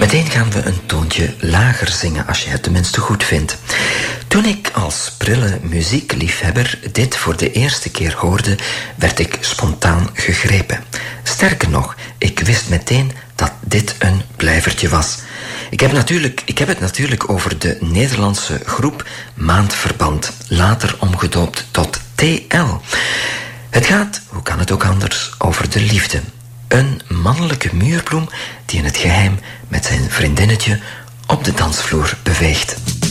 Meteen gaan we een toontje lager zingen, als je het tenminste goed vindt. Toen ik als prille muziekliefhebber dit voor de eerste keer hoorde, werd ik spontaan gegrepen. Sterker nog, ik wist meteen dat dit een blijvertje was. Ik heb het natuurlijk over de Nederlandse groep Maandverband, later omgedoopt tot TL. Het gaat, hoe kan het ook anders, over de liefde. Een mannelijke muurbloem die in het geheim met zijn vriendinnetje op de dansvloer beweegt.